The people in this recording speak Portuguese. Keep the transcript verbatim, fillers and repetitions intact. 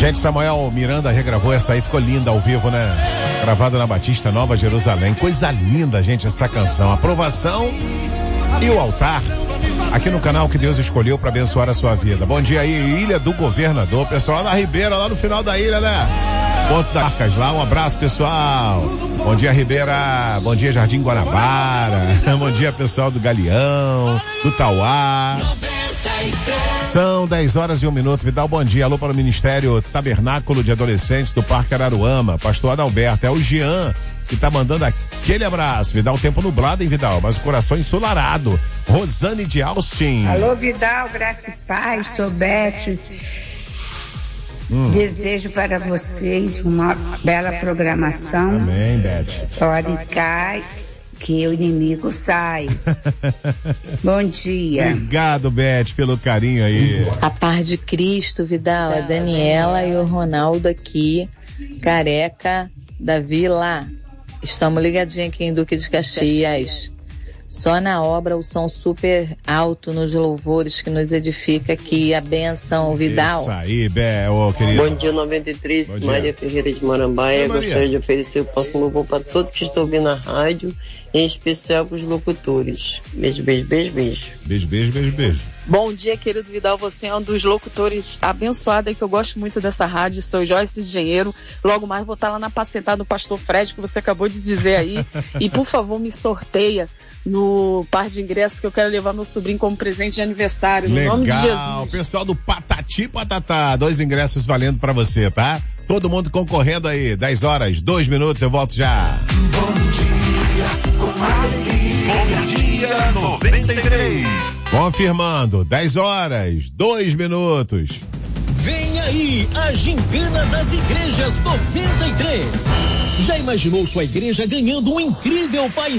Gente, Samuel Miranda regravou essa aí, ficou linda ao vivo, né? Gravada na Batista Nova Jerusalém. Coisa linda, gente, essa canção. Aprovação e o altar aqui no canal que Deus escolheu para abençoar a sua vida. Bom dia aí, Ilha do Governador, pessoal da Ribeira, lá no final da ilha, né? Ponto das Arcas lá, um abraço, pessoal. Bom dia, Ribeira. Bom dia, Jardim Guanabara. Bom dia, pessoal do Galeão, do Tauá. São dez horas e um minuto. Vidal, bom dia. Alô para o Ministério Tabernáculo de Adolescentes do Parque Araruama. Pastor Adalberto, é o Jean que tá mandando aquele abraço. Vidal, tempo nublado, hein, Vidal? Mas o coração ensolarado. Rosane de Austin. Alô, Vidal, graça e paz, sou Beth. Hum. Desejo para vocês uma bela programação. Amém, Beth. Ore cai, que o inimigo sai. Bom dia. Obrigado, Beth, pelo carinho aí. A paz de Cristo, Vidal, a Daniela e o Ronaldo aqui, careca da Vila. Estamos ligadinhos aqui em Duque de Caxias. Só na obra o som super alto nos louvores que nos edifica aqui. A benção, Vidal. Isso aí, Bé, ô querido. Bom dia, noventa e três, Maria Ferreira de Marambaia. Gostaria de oferecer o próximo louvor para todos que estão ouvindo a rádio, em especial para os locutores. Beijo, beijo, beijo, beijo. Beijo, beijo, beijo, beijo. Bom dia, querido Vidal, você é um dos locutores abençoados, que eu gosto muito dessa rádio, sou Joyce Engenheiro, logo mais vou estar lá na pacentada do Pastor Fred, que você acabou de dizer aí, e por favor me sorteia no par de ingressos que eu quero levar meu sobrinho como presente de aniversário, no Legal. nome de Jesus. Pessoal do Patati Patatá, dois ingressos valendo pra você, tá? Todo mundo concorrendo aí, dez horas, dois minutos, eu volto já. Bom dia, com alegria. Bom dia, noventa e três. Confirmando, dez horas, dois minutos. Vem aí a Gincana das Igrejas noventa e três. Já imaginou sua igreja ganhando um incrível painel